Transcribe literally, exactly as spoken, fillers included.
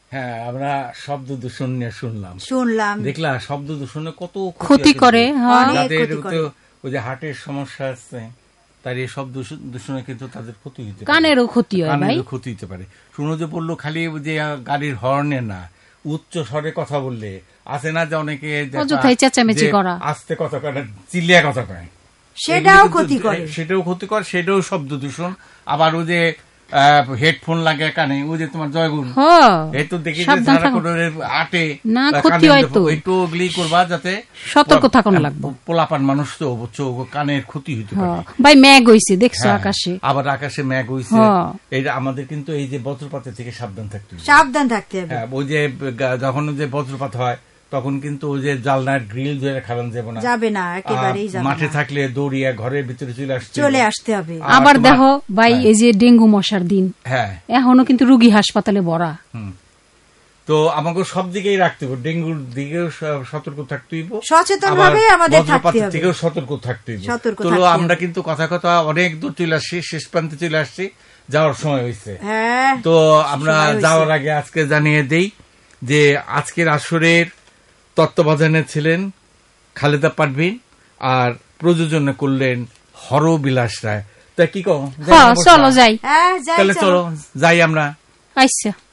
হ্যাঁ, আমরা শব্দ দূষণ নিয়ে শুনলাম শুনলাম দেখলাম শব্দ দূষণে কত ক্ষতি করে। যাদের ওই যে হার্টের সমস্যা আছে তার এই শব্দ দূষণে কিন্তু তাদের ক্ষতি হতে পারে, কানেরও ক্ষতি হয়, কানেরও ক্ষতি হতে পারে। শুনো যে বললো খালি যে গাড়ির হর্নে না, উচ্চ স্বরে কথা বললে আছে না যে অনেকে চেঁচামেচি করা, আস্তে কথা কয়, চিল্লিয়া কথা কয়, সেটাও ক্ষতি করে, সেটাও ক্ষতি করে, সেটাও শব্দ দূষণ। আবার ওই যে হেডফোন লাগে কানে, ওই যে তোমার জয়গুণ এই তো দেখি আটে একটু ওগুলি করবা যাতে সতর্ক থাকানো লাগবে। পোলাপান মানুষ তো বুঝছো, কানের ক্ষতি হইতে পারে। ভাই মেঘ হইছে দেখছো আকাশে, আবার আকাশে মেঘ হইছে, এইটা আমাদের কিন্তু এই যে বজ্রপাতের থেকে সাবধান থাকতে হবে, সাবধান থাকতে হবে। হ্যাঁ, ওই যে যখন যে বজ্রপাত হয় তখন কিন্তু ওই যে জালনার গ্রিল ধরে খালান যাবে না, যাবে না, একেবারেই যাবে না। মাঠে থাকলে দৌড়িয়া ঘরের ভিতরে চলে আসতে চলে আসতে হবে। আবার দেখো ভাই এই যে ডেঙ্গু মশার দিন, হ্যাঁ এখনো কিন্তু রোগী হাসপাতালে ভরা। তো আমাকে সব দিকেই রাখতে হবে, ডেঙ্গুর দিকেও সতর্ক থাকতে হইব, সচেতন ভাবে আমাদের থাকতে হবে, থেকেও সতর্ক থাকতে হইব। চলো আমরা কিন্তু কথা কথা অনেক দূর চলে আসছি, শেষ প্রান্তে চলে আসছি, যাওয়ার সময় হয়েছে। তো আমরা যাওয়ার আগে আজকে জানিয়ে দেই যে আজকের আসরের তত্ত্বাবধানে ছিলেন খালেদা পারভীন আর প্রযোজনা করলেন হরবিলাস রায়। তা কি কও, চলো যাই, তাহলে চলো যাই আমরা। আচ্ছা।